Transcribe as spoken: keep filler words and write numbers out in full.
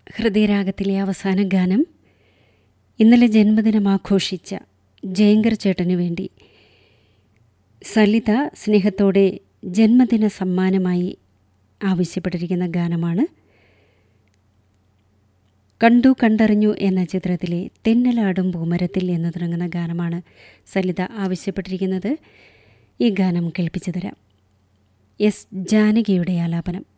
ഹൃദയരാഗത്തിലെ അവസാന ഗാനം ഇന്നലെ ജന്മദിനം ആഘോഷിച്ച ജയങ്കർ ചേട്ടനു വേണ്ടി സലിത സ്നേഹത്തോടെ ജന്മദിന സമ്മാനമായി ആവശ്യപ്പെട്ടിരിക്കുന്ന ഗാനമാണ്. കണ്ടു കണ്ടറിഞ്ഞു എന്ന ചിത്രത്തിലെ തെന്നലാടും പൂമരത്തിൽ എന്ന് തുടങ്ങുന്ന ഗാനമാണ് സലിത ആവശ്യപ്പെട്ടിരിക്കുന്നത്. ഈ ഗാനം കേൾപ്പിച്ചു തരാം. എസ് ജാനകിയുടെ ആലാപനം.